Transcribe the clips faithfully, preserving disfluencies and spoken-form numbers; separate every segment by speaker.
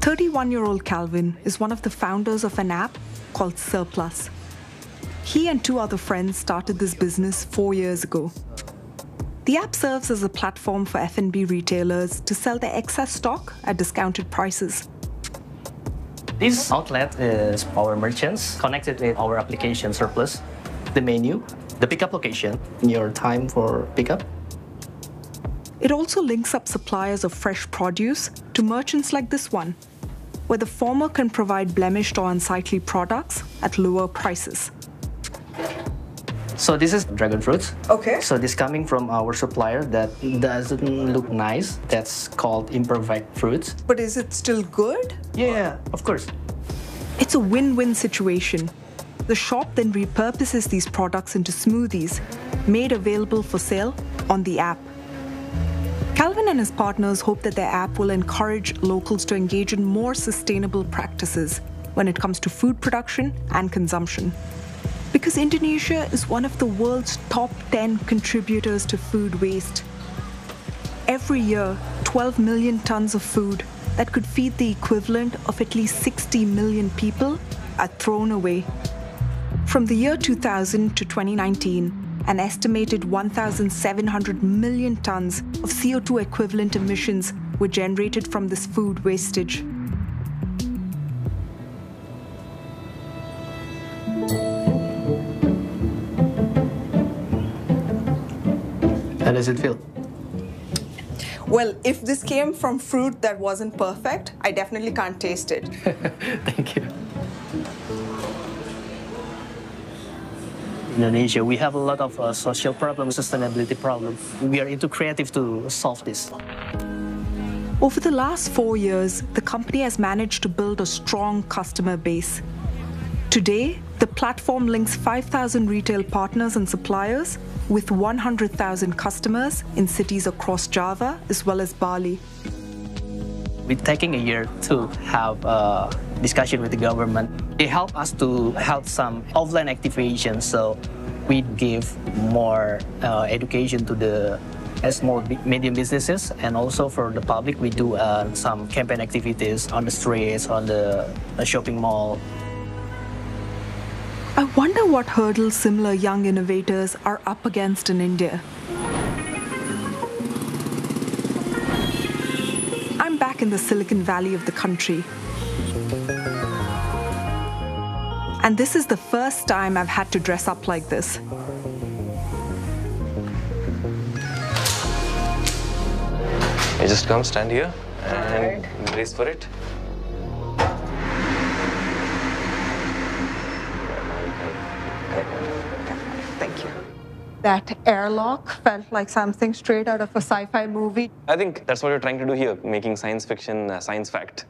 Speaker 1: thirty-one-year-old Calvin is one of the founders of an app called Surplus. He and two other friends started this business four years ago. The app serves as a platform for F and B retailers to sell their excess stock at discounted prices.
Speaker 2: This outlet is our merchants connected with our application Surplus, the menu, the pickup location, your time for pickup.
Speaker 1: It also links up suppliers of fresh produce to merchants like this one, where the former can provide blemished or unsightly products at lower prices.
Speaker 2: So this is dragon fruits.
Speaker 1: Okay.
Speaker 2: So this coming from our supplier that doesn't look nice. That's called imperfect fruits.
Speaker 1: But is it still good?
Speaker 2: Yeah, of course.
Speaker 1: It's a win-win situation. The shop then repurposes these products into smoothies, made available for sale on the app. Calvin and his partners hope that their app will encourage locals to engage in more sustainable practices when it comes to food production and consumption. Because Indonesia is one of the world's top ten contributors to food waste. Every year, twelve million tons of food that could feed the equivalent of at least sixty million people are thrown away. From the year two thousand to twenty nineteen, an estimated one thousand seven hundred million tons of C O two equivalent emissions were generated from this food wastage.
Speaker 2: How does it feel?
Speaker 3: Well, if this came from fruit that wasn't perfect, I definitely can't taste it.
Speaker 2: Thank you. Indonesia, we have a lot of uh, social problems, sustainability problems. We are into creative to solve this.
Speaker 1: Over the last four years, the company has managed to build a strong customer base. Today, the platform links five thousand retail partners and suppliers with one hundred thousand customers in cities across Java as well as Bali.
Speaker 2: We're taking a year to have a discussion with the government. They help us to help some offline activation, so we give more uh, education to the uh, small medium businesses, and also for the public we do uh, some campaign activities on the streets, on the uh, shopping mall.
Speaker 1: I wonder what hurdles similar young innovators are up against in India. I'm back in the Silicon Valley of the country. And this is the first time I've had to dress up like this.
Speaker 4: You just come, stand here, and brace for it.
Speaker 3: Thank you. That airlock felt like something straight out of a sci-fi movie.
Speaker 4: I think that's what you're trying to do here, making science fiction uh, science fact.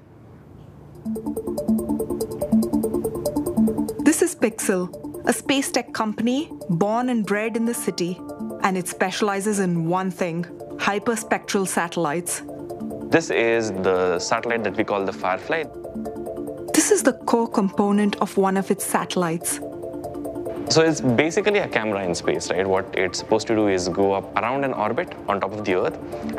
Speaker 1: This is Pixel, a space tech company born and bred in the city, and it specializes in one thing: hyperspectral satellites.
Speaker 4: This is the satellite that we call the Firefly.
Speaker 1: This is the core component of one of its satellites.
Speaker 4: So it's basically a camera in space, right? What it's supposed to do is go up around an orbit on top of the Earth